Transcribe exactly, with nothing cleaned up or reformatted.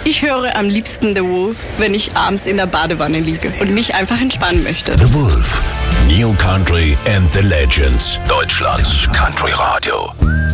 Ich höre am liebsten The Wolf, wenn ich abends in der Badewanne liege und mich einfach entspannen möchte. The Wolf. New Country and the Legends. Deutschlands Country Radio.